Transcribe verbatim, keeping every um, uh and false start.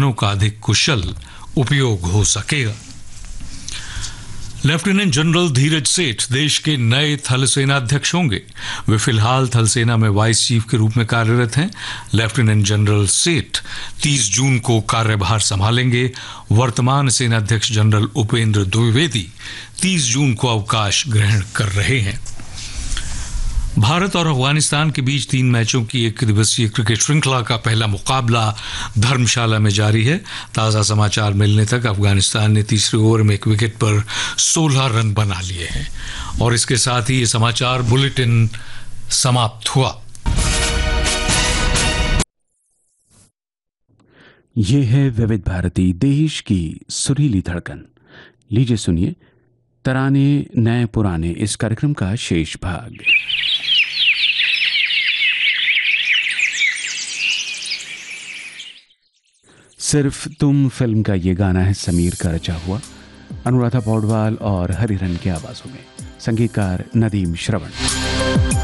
साधनों का अधिक कुशल उपयोग हो सकेगा। लेफ्टिनेंट जनरल धीरज सेठ देश के नए थल सेनाध्यक्ष होंगे। वे फिलहाल थल सेना में वाइस चीफ के रूप में कार्यरत हैं। लेफ्टिनेंट जनरल सेठ तीस जून को कार्यभार संभालेंगे। वर्तमान सेनाध्यक्ष जनरल उपेंद्र द्विवेदी तीस जून को अवकाश ग्रहण कर रहे हैं। भारत और अफगानिस्तान के बीच तीन मैचों की एक दिवसीय क्रिकेट श्रृंखला का पहला मुकाबला धर्मशाला में जारी है। ताज़ा समाचार मिलने तक अफगानिस्तान ने तीसरे ओवर में एक विकेट पर सोलह रन बना लिए हैं। और इसके साथ ही ये समाचार बुलेटिन समाप्त हुआ। ये है विविध भारती, देश की सुरीली धड़कन। लीजिए सुनिए तराने नए पुराने, इस कार्यक्रम का शेष भाग। सिर्फ तुम फिल्म का ये गाना है समीर का रचा हुआ, अनुराधा पौडवाल और हरिहरन की आवाजों में, संगीतकार नदीम श्रवण।